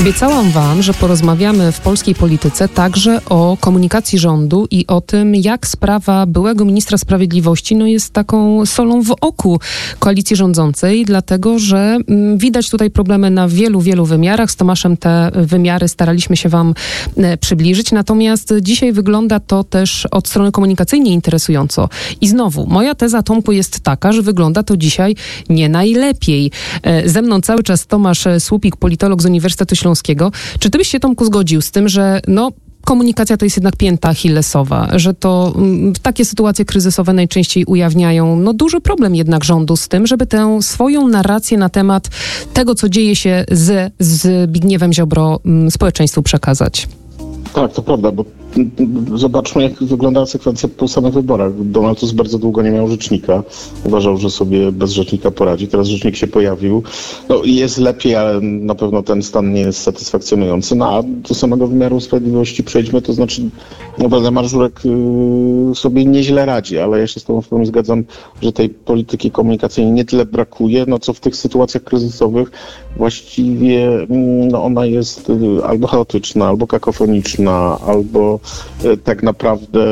Obiecałam wam, że porozmawiamy w polskiej polityce także o komunikacji rządu i o tym, jak sprawa byłego ministra sprawiedliwości jest taką solą w oku koalicji rządzącej, dlatego że widać tutaj problemy na wielu wymiarach. Z Tomaszem te wymiary staraliśmy się wam przybliżyć, natomiast dzisiaj wygląda to też od strony komunikacyjnej interesująco. I znowu, moja teza, Tomku, jest taka, że wygląda to dzisiaj nie najlepiej. Ze mną cały czas Tomasz Słupik, politolog z Uniwersytetu Śląskiego. Czy ty byś się, Tomku, zgodził z tym, że komunikacja to jest jednak pięta achillesowa, że to takie sytuacje kryzysowe najczęściej ujawniają duży problem jednak rządu z tym, żeby tę swoją narrację na temat tego, co dzieje się z Zbigniewem Ziobro, społeczeństwu przekazać? Tak, to prawda, bo zobaczmy, jak wyglądała sekwencja po samych wyborach. Donald Tusk bardzo długo nie miał rzecznika. Uważał, że sobie bez rzecznika poradzi. Teraz rzecznik się pojawił. Jest lepiej, ale na pewno ten stan nie jest satysfakcjonujący. A do samego wymiaru sprawiedliwości przejdźmy, to znaczy Waldemar Żurek sobie nieźle radzi, ale ja się z tobą w pełni zgadzam, że tej polityki komunikacyjnej nie tyle brakuje, co w tych sytuacjach kryzysowych właściwie ona jest albo chaotyczna, albo kakofoniczna, albo tak naprawdę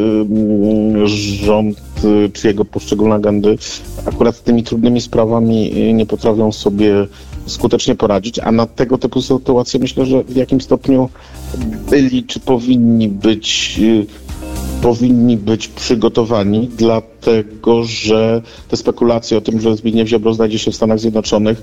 rząd czy jego poszczególne agendy akurat z tymi trudnymi sprawami nie potrafią sobie skutecznie poradzić, a na tego typu sytuacje myślę, że w jakim stopniu byli czy powinni być przygotowani, dlatego że te spekulacje o tym, że Zbigniew Ziobro znajdzie się w Stanach Zjednoczonych,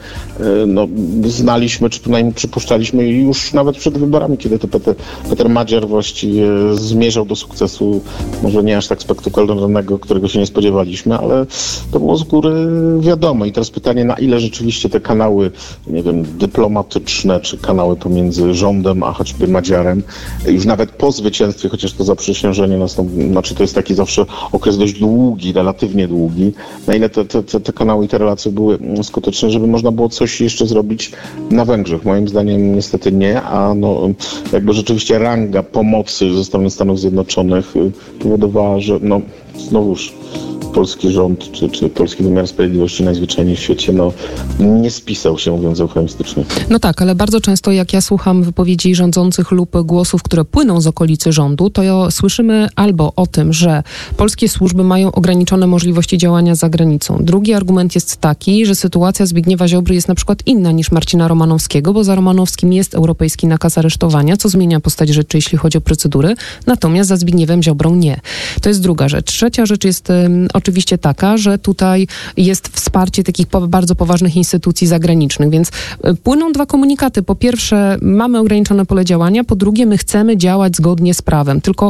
znaliśmy, czy przynajmniej przypuszczaliśmy już nawet przed wyborami, kiedy to Peter Madziar właściwie zmierzał do sukcesu, może nie aż tak spektakularnego, którego się nie spodziewaliśmy, ale to było z góry wiadome. I teraz pytanie, na ile rzeczywiście te kanały, dyplomatyczne, czy kanały pomiędzy rządem a choćby Madziarem, już nawet po zwycięstwie, chociaż to zaprzysiężenie to jest taki zawsze okres dość długi, relatywnie długi, na ile te kanały i te relacje były skuteczne, żeby można było coś jeszcze zrobić na Węgrzech. Moim zdaniem niestety nie, a jakby rzeczywiście ranga pomocy ze strony Stanów Zjednoczonych powodowała, że znowuż polski rząd, czy polski wymiar sprawiedliwości najzwyczajniej w świecie, nie spisał się, mówiąc eufemistycznie. Tak, ale bardzo często jak ja słucham wypowiedzi rządzących lub głosów, które płyną z okolicy rządu, to słyszymy albo o tym, że polskie służby mają ograniczone możliwości działania za granicą. Drugi argument jest taki, że sytuacja Zbigniewa Ziobry jest na przykład inna niż Marcina Romanowskiego, bo za Romanowskim jest europejski nakaz aresztowania, co zmienia postać rzeczy, jeśli chodzi o procedury, natomiast za Zbigniewem Ziobrą nie. To jest druga rzecz. Trzecia rzecz jest oczywiście taka, że tutaj jest wsparcie takich bardzo poważnych instytucji zagranicznych, więc płyną dwa komunikaty. Po pierwsze, mamy ograniczone pole działania, po drugie, my chcemy działać zgodnie z prawem. Tylko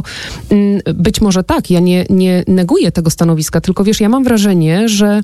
być może tak, ja nie neguję tego stanowiska, tylko ja mam wrażenie, że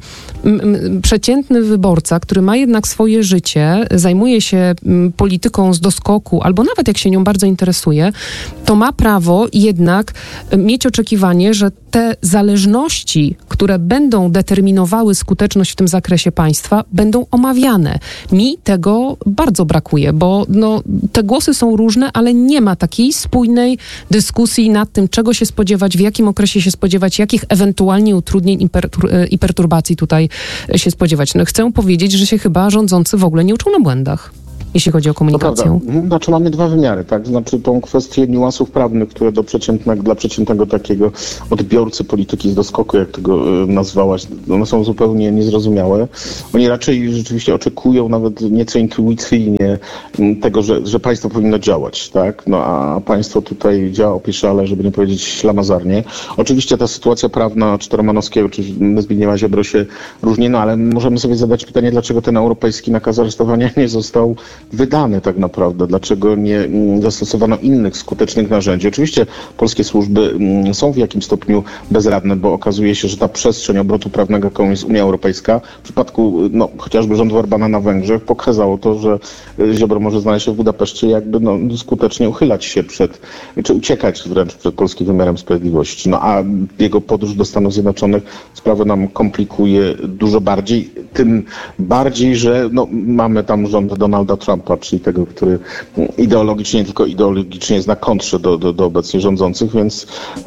przeciętny wyborca, który ma jednak swoje życie, zajmuje się polityką z doskoku, albo nawet jak się nią bardzo interesuje, to ma prawo jednak mieć oczekiwanie, że te zależności, które będą determinowały skuteczność w tym zakresie państwa, będą omawiane. Mi tego bardzo brakuje, bo te głosy są różne, ale nie ma takiej spójnej dyskusji nad tym, czego się spodziewać, w jakim okresie się spodziewać, jakich ewentualnie utrudnień i perturbacji tutaj się spodziewać. Chcę powiedzieć, że się chyba rządzący w ogóle nie uczą na błędach, jeśli chodzi o komunikację. Mamy dwa wymiary, tak? Tą kwestię niuansów prawnych, które dla przeciętnego takiego odbiorcy polityki z doskoku, jak tego nazwałaś, one są zupełnie niezrozumiałe. Oni raczej rzeczywiście oczekują nawet nieco intuicyjnie tego, że państwo powinno działać, tak? A państwo tutaj działa opieszale, żeby nie powiedzieć ślamazarnie. Oczywiście ta sytuacja prawna, czy to Romanowskiego, czy Zbigniewa Ziobro się różni, ale możemy sobie zadać pytanie, dlaczego ten europejski nakaz aresztowania nie został wydane tak naprawdę. Dlaczego nie zastosowano innych skutecznych narzędzi? Oczywiście polskie służby są w jakimś stopniu bezradne, bo okazuje się, że ta przestrzeń obrotu prawnego, jaką jest Unia Europejska, w przypadku chociażby rządu Orbana na Węgrzech, pokazało to, że Ziobro może znaleźć się w Budapeszcie, jakby skutecznie uchylać się czy uciekać wręcz przed polskim wymiarem sprawiedliwości. A jego podróż do Stanów Zjednoczonych sprawę nam komplikuje dużo bardziej, tym bardziej, że mamy tam rząd Donalda Trumpa, Trumpa, czyli tego, który ideologicznie, nie tylko ideologicznie jest na kontrze do obecnie rządzących, więc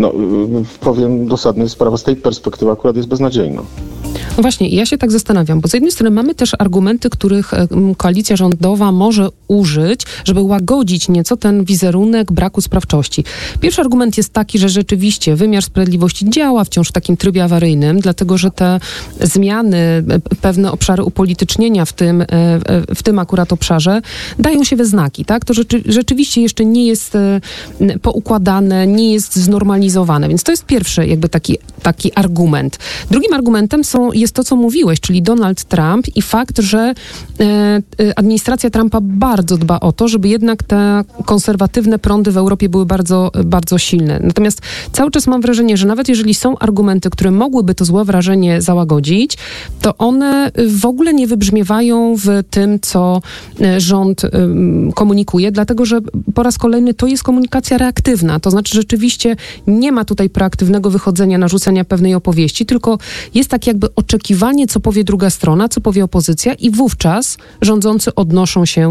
powiem dosadnie, sprawa z tej perspektywy akurat jest beznadziejna. No właśnie, ja się tak zastanawiam, bo z jednej strony mamy też argumenty, których koalicja rządowa może użyć, żeby łagodzić nieco ten wizerunek braku sprawczości. Pierwszy argument jest taki, że rzeczywiście wymiar sprawiedliwości działa wciąż w takim trybie awaryjnym, dlatego że te zmiany, pewne obszary upolitycznienia w tym akurat obszarze dają się we znaki, tak? To rzeczywiście jeszcze nie jest poukładane, nie jest znormalizowane, więc to jest pierwszy jakby taki argument. Drugim argumentem jest to, co mówiłeś, czyli Donald Trump i fakt, że administracja Trumpa bardzo dba o to, żeby jednak te konserwatywne prądy w Europie były bardzo, bardzo silne. Natomiast cały czas mam wrażenie, że nawet jeżeli są argumenty, które mogłyby to złe wrażenie załagodzić, to one w ogóle nie wybrzmiewają w tym, co rząd komunikuje, dlatego że po raz kolejny to jest komunikacja reaktywna. To znaczy rzeczywiście nie ma tutaj proaktywnego wychodzenia, narzucania pewnej opowieści, tylko jest tak jakby oczekiwanie, co powie druga strona, co powie opozycja i wówczas rządzący odnoszą się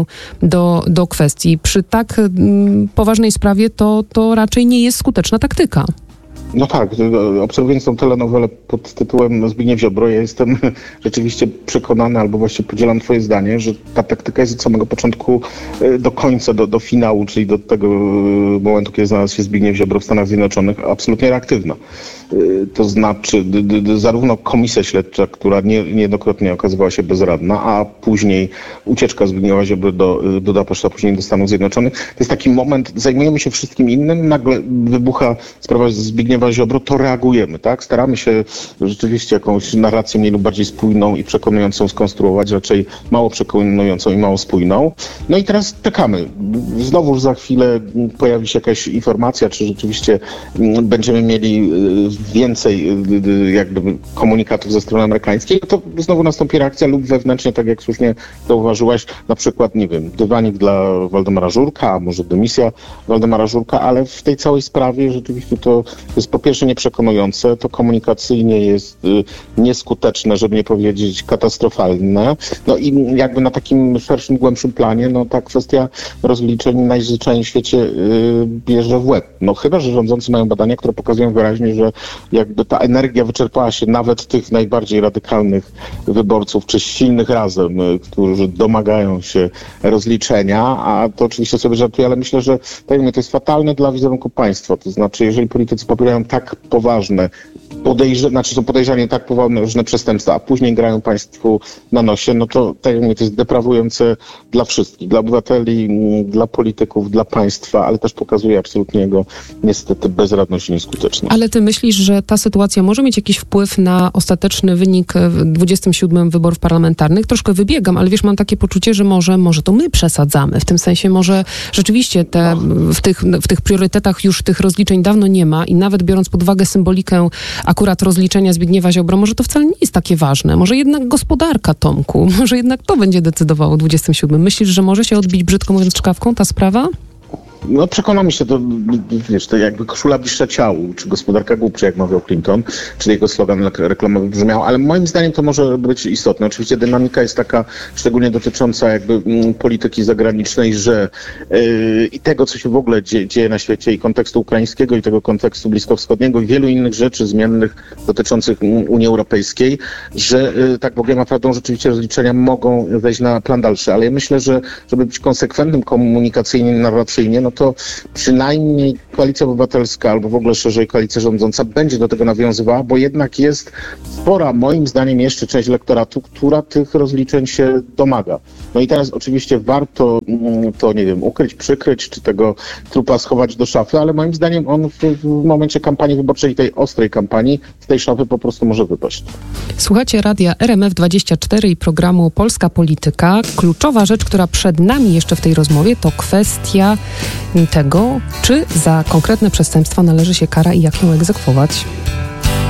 do kwestii. Przy tak poważnej sprawie to raczej nie jest skuteczna taktyka. No tak, obserwując tą telenowelę pod tytułem Zbigniew Ziobro, ja jestem rzeczywiście przekonany, albo właściwie podzielam twoje zdanie, że ta taktyka jest od samego początku do końca, do finału, czyli do tego momentu, kiedy znalazł się Zbigniew Ziobro w Stanach Zjednoczonych, absolutnie reaktywna. To znaczy zarówno komisja śledcza, która niejednokrotnie okazywała się bezradna, a później ucieczka Zbigniewa Ziobry do Budapesztu, a później do Stanów Zjednoczonych. To jest taki moment, zajmujemy się wszystkim innym, nagle wybucha sprawa Zbigniewa Ziobro, to reagujemy, tak? Staramy się rzeczywiście jakąś narrację mniej lub bardziej spójną i przekonującą skonstruować, raczej mało przekonującą i mało spójną. No i teraz czekamy. Znowuż za chwilę pojawi się jakaś informacja, czy rzeczywiście będziemy mieli więcej jakby komunikatów ze strony amerykańskiej, to znowu nastąpi reakcja lub wewnętrznie, tak jak słusznie zauważyłaś, na przykład, nie wiem, dywanik dla Waldemara Żurka, a może dymisja Waldemara Żurka, ale w tej całej sprawie rzeczywiście to jest po pierwsze nieprzekonujące, to komunikacyjnie jest nieskuteczne, żeby nie powiedzieć katastrofalne. No i jakby na takim szerszym, głębszym planie, no ta kwestia rozliczeń najzwyczajniej w świecie bierze w łeb. No chyba, że rządzący mają badania, które pokazują wyraźnie, że jakby ta energia wyczerpała się nawet tych najbardziej radykalnych wyborców, czy silnych razem, którzy domagają się rozliczenia, a to oczywiście sobie żartuję, ale myślę, że to jest fatalne dla wizerunku państwa. To znaczy, jeżeli politycy popierają tak poważne są podejrzani tak poważne przestępstwa, a później grają państwu na nosie, no to to jest deprawujące dla wszystkich, dla obywateli, dla polityków, dla państwa, ale też pokazuje absolutnie jego niestety bezradność i nieskuteczność. Ale ty myślisz, że ta sytuacja może mieć jakiś wpływ na ostateczny wynik w 27 wyborów parlamentarnych? Troszkę wybiegam, ale wiesz, mam takie poczucie, że może to my przesadzamy. W tym sensie może rzeczywiście w tych priorytetach już tych rozliczeń dawno nie ma i nawet biorąc pod uwagę symbolikę akurat rozliczenia Zbigniewa Ziobro, może to wcale nie jest takie ważne. Może jednak gospodarka, Tomku, może jednak to będzie decydowało w 27. Myślisz, że może się odbić, brzydko mówiąc, czkawką ta sprawa? No przekonamy się, to wiesz, to jakby koszula bliższa ciału, czy gospodarka głupsza, jak mawiał Clinton, czyli jego slogan reklamowy brzmiał, ale moim zdaniem to może być istotne. Oczywiście dynamika jest taka, szczególnie dotycząca jakby polityki zagranicznej, że i tego, co się w ogóle dzieje na świecie, i kontekstu ukraińskiego, i tego kontekstu bliskowschodniego, i wielu innych rzeczy zmiennych dotyczących Unii Europejskiej, że tak Bogiem a prawdą rzeczywiście rozliczenia mogą wejść na plan dalszy, ale ja myślę, że żeby być konsekwentnym komunikacyjnie, narracyjnie, no to przynajmniej Koalicja Obywatelska albo w ogóle szerzej koalicja rządząca będzie do tego nawiązywała, bo jednak jest spora, moim zdaniem, jeszcze część elektoratu, która tych rozliczeń się domaga. No i teraz oczywiście warto to, nie wiem, ukryć, przykryć, czy tego trupa schować do szafy, ale moim zdaniem on w momencie kampanii wyborczej, tej ostrej kampanii, z tej szafy po prostu może wypaść. Słuchacie radia RMF24 i programu Polska Polityka. Kluczowa rzecz, która przed nami jeszcze w tej rozmowie, to kwestia tego, czy za konkretne przestępstwa należy się kara i jak ją egzekwować.